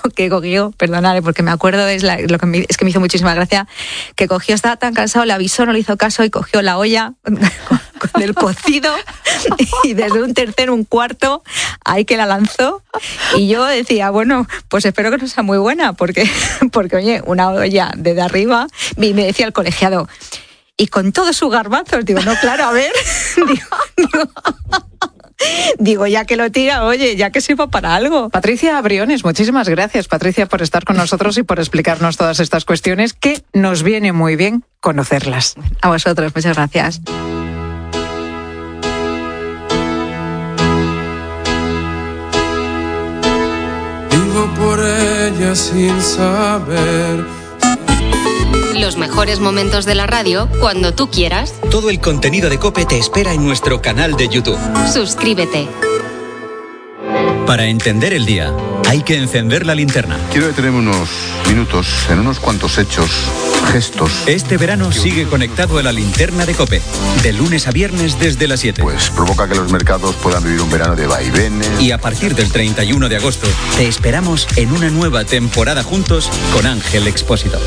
que cogió, perdonad, porque me acuerdo, es que me hizo muchísima gracia, que cogió, estaba tan cansado, le avisó, no le hizo caso y cogió la olla con el cocido y desde un tercero, un cuarto, ahí que la lanzó. Y yo decía, bueno, pues espero que no sea muy buena, porque oye, una olla desde arriba, y me decía el colegiado, y con todos sus garbanzos, digo, no, claro, a ver, digo, ya que lo tira, oye, ya que sirva para algo. Patricia Briones, muchísimas gracias, Patricia, por estar con nosotros y por explicarnos todas estas cuestiones, que nos viene muy bien conocerlas. A vosotros, muchas gracias. Vivo por ella sin saber. Los mejores momentos de la radio cuando tú quieras. Todo el contenido de COPE te espera en nuestro canal de YouTube. Suscríbete. Para entender el día, hay que encender la linterna. Quiero detenerme unos minutos en unos cuantos hechos, gestos. Este verano sigue conectado a la linterna de COPE, de lunes a viernes desde las 7. Pues provoca que los mercados puedan vivir un verano de vaivenes. Y a partir del 31 de agosto, te esperamos en una nueva temporada juntos con Ángel Expósito.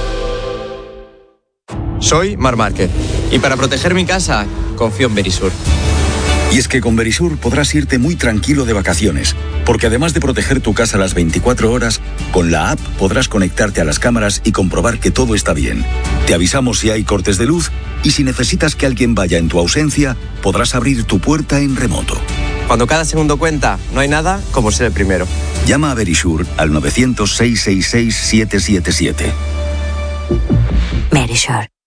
Soy Marc Márquez y para proteger mi casa confío en Verisur. Y es que con Verisur podrás irte muy tranquilo de vacaciones, porque además de proteger tu casa las 24 horas, con la app podrás conectarte a las cámaras y comprobar que todo está bien. Te avisamos si hay cortes de luz y si necesitas que alguien vaya en tu ausencia, podrás abrir tu puerta en remoto. Cuando cada segundo cuenta, no hay nada como ser el primero. Llama a Verisur al 900 666 777. Verisur.